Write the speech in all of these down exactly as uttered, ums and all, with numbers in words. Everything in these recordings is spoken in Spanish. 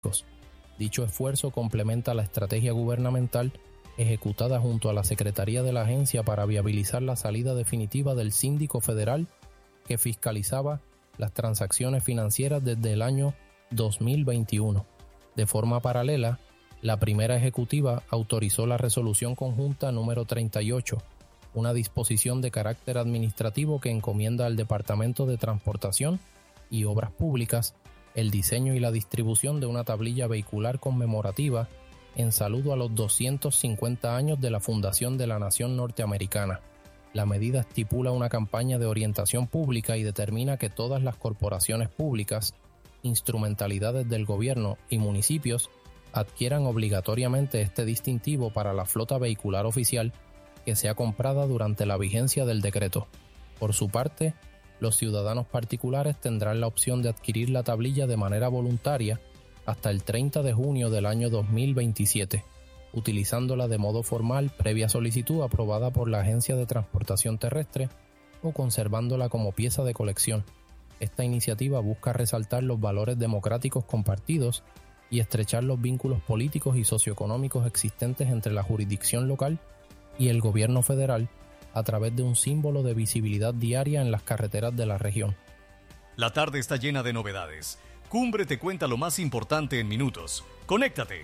Dicho esfuerzo complementa la estrategia gubernamental ejecutada junto a la Secretaría de la Agencia para viabilizar la salida definitiva del síndico federal que fiscalizaba las transacciones financieras desde el año dos mil veintiuno. De forma paralela, la primera ejecutiva autorizó la resolución conjunta número treinta y ocho, una disposición de carácter administrativo que encomienda al Departamento de Transportación y Obras Públicas el diseño y la distribución de una tablilla vehicular conmemorativa en saludo a los doscientos cincuenta años de la fundación de la nación norteamericana. La medida estipula una campaña de orientación pública y determina que todas las corporaciones públicas, instrumentalidades del gobierno y municipios adquieran obligatoriamente este distintivo para la flota vehicular oficial que sea comprada durante la vigencia del decreto. Por su parte, los ciudadanos particulares tendrán la opción de adquirir la tablilla de manera voluntaria hasta el treinta de junio del año dos mil veintisiete, utilizándola de modo formal previa solicitud aprobada por la Agencia de Transportación Terrestre o conservándola como pieza de colección. Esta iniciativa busca resaltar los valores democráticos compartidos y estrechar los vínculos políticos y socioeconómicos existentes entre la jurisdicción local y el gobierno federal a través de un símbolo de visibilidad diaria en las carreteras de la región. La tarde está llena de novedades. Cumbre te cuenta lo más importante en minutos. ¡Conéctate!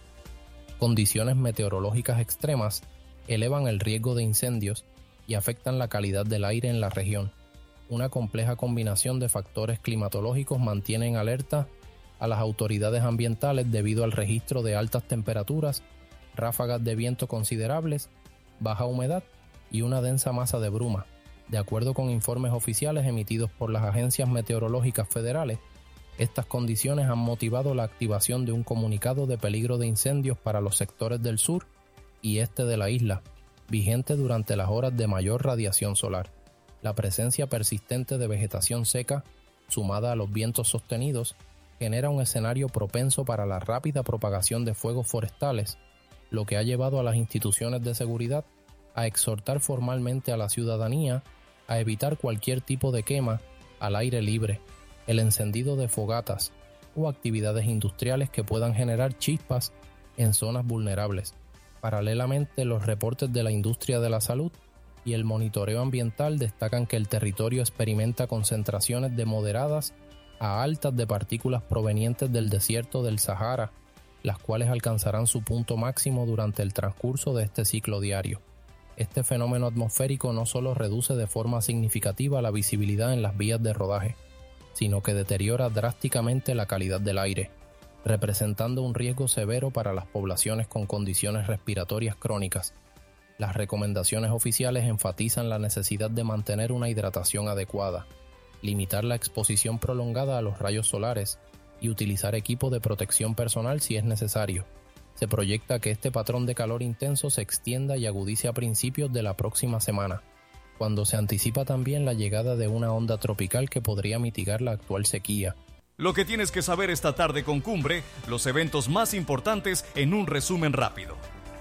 Condiciones meteorológicas extremas elevan el riesgo de incendios y afectan la calidad del aire en la región. Una compleja combinación de factores climatológicos mantiene en alerta a las autoridades ambientales debido al registro de altas temperaturas, ráfagas de viento considerables, baja humedad y una densa masa de bruma. De acuerdo con informes oficiales emitidos por las agencias meteorológicas federales, estas condiciones han motivado la activación de un comunicado de peligro de incendios para los sectores del sur y este de la isla, vigente durante las horas de mayor radiación solar. La presencia persistente de vegetación seca, sumada a los vientos sostenidos, genera un escenario propenso para la rápida propagación de fuegos forestales, lo que ha llevado a las instituciones de seguridad a exhortar formalmente a la ciudadanía a evitar cualquier tipo de quema al aire libre, el encendido de fogatas o actividades industriales que puedan generar chispas en zonas vulnerables. Paralelamente, los reportes de la industria de la salud y el monitoreo ambiental destacan que el territorio experimenta concentraciones de moderadas a altas de partículas provenientes del desierto del Sahara, las cuales alcanzarán su punto máximo durante el transcurso de este ciclo diario. Este fenómeno atmosférico no solo reduce de forma significativa la visibilidad en las vías de rodaje, sino que deteriora drásticamente la calidad del aire, representando un riesgo severo para las poblaciones con condiciones respiratorias crónicas. Las recomendaciones oficiales enfatizan la necesidad de mantener una hidratación adecuada, limitar la exposición prolongada a los rayos solares y utilizar equipo de protección personal si es necesario. Se proyecta que este patrón de calor intenso se extienda y agudice a principios de la próxima semana, cuando se anticipa también la llegada de una onda tropical que podría mitigar la actual sequía. Lo que tienes que saber esta tarde con Cumbre, los eventos más importantes en un resumen rápido.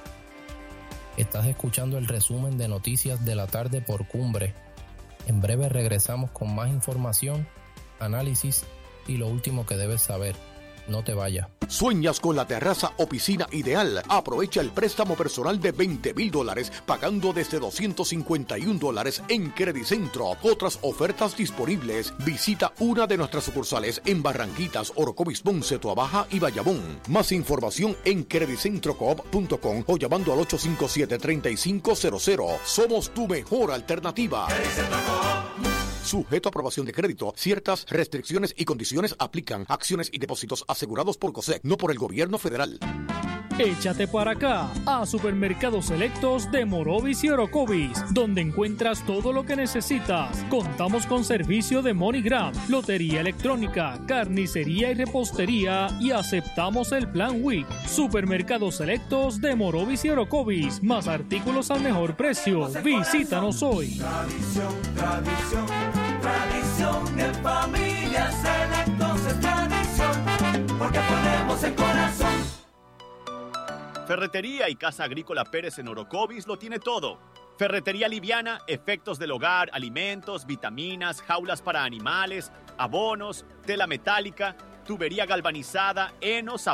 Estás escuchando el resumen de noticias de la tarde por Cumbre. En breve regresamos con más información, análisis y lo último que debes saber. No te vayas. ¿Sueñas con la terraza o piscina ideal? Aprovecha el préstamo personal de veinte mil dólares pagando desde doscientos cincuenta y un dólares en Credicentro. Otras ofertas disponibles. Visita una de nuestras sucursales en Barranquitas, Orocovis, Ponce, Toabaja y Bayamón. Más información en credicentro coop punto com o llamando al ocho cinco siete, tres cinco cero cero. Somos tu mejor alternativa. Sujeto a aprobación de crédito, ciertas restricciones y condiciones aplican. Acciones y depósitos asegurados por COSEC, no por el gobierno federal. Échate para acá a Supermercados Selectos de Morovis y Orocovis, donde encuentras todo lo que necesitas. Contamos con servicio de MoneyGram, lotería electrónica, carnicería y repostería y aceptamos el plan Week. Supermercados Selectos de Morovis y Orocovis, más artículos al mejor precio. Visítanos hoy. Tradición, tradición, tradición en familia. Selectos es tradición, porque ponemos el corazón. Ferretería y Casa Agrícola Pérez en Orocovis lo tiene todo. Ferretería liviana, efectos del hogar, alimentos, vitaminas, jaulas para animales, abonos, tela metálica. tubería galvanizada, enos,